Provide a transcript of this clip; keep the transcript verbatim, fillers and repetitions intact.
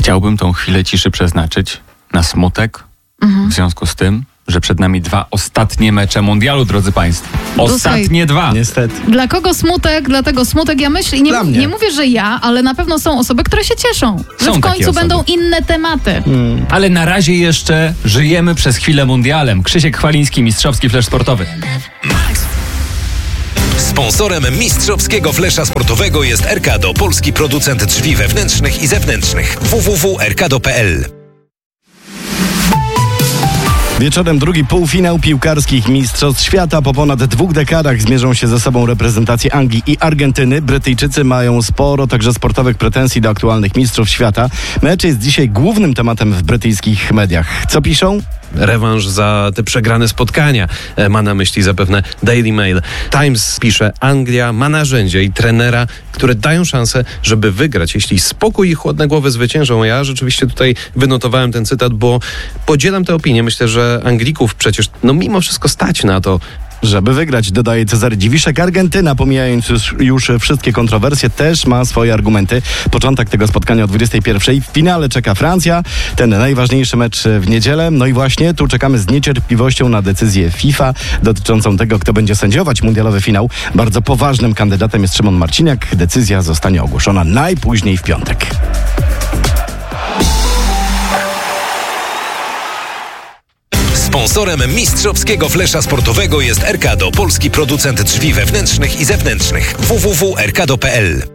Chciałbym tą chwilę ciszy przeznaczyć na smutek mhm. w związku z tym, że przed nami dwa ostatnie mecze mundialu, drodzy państwo. Ostatnie Słuchaj, dwa. Niestety. Dla kogo smutek? Dlatego smutek, ja myślę, i nie, m- nie mówię, że ja, ale na pewno są osoby, które się cieszą, że są w końcu będą inne tematy. Hmm. Ale na razie jeszcze żyjemy przez chwilę mundialem. Krzysiek Chwaliński, mistrzowski flesz sportowy. Sponsorem mistrzowskiego flesza sportowego jest Erkado, polski producent drzwi wewnętrznych i zewnętrznych. w w w kropka erkado kropka p l. Wieczorem drugi półfinał piłkarskich Mistrzostw Świata. Po ponad dwóch dekadach zmierzą się ze sobą reprezentacje Anglii i Argentyny. Brytyjczycy mają sporo także sportowych pretensji do aktualnych mistrzów świata. Mecz jest dzisiaj głównym tematem w brytyjskich mediach. Co piszą? Rewanż za te przegrane spotkania ma na myśli zapewne Daily Mail. Times pisze, Anglia ma narzędzia i trenera, które dają szansę, żeby wygrać, jeśli spokój i chłodne głowy zwyciężą. Ja rzeczywiście tutaj wynotowałem ten cytat, bo podzielam tę opinię. Myślę, że Anglików przecież, no mimo wszystko stać na to, żeby wygrać, dodaje Cezary Dziwiszek. Argentyna, pomijając już, już wszystkie kontrowersje, też ma swoje argumenty. Początek tego spotkania o dwudziestej pierwszej. W finale czeka Francja. Ten najważniejszy mecz w niedzielę. No i właśnie tu czekamy z niecierpliwością na decyzję FIFA dotyczącą tego, kto będzie sędziować mundialowy finał. Bardzo poważnym kandydatem jest Szymon Marciniak. Decyzja zostanie ogłoszona najpóźniej w piątek. Sponsorem mistrzowskiego flesza sportowego jest Erkado, polski producent drzwi wewnętrznych i zewnętrznych. w w w kropka erkado kropka p l.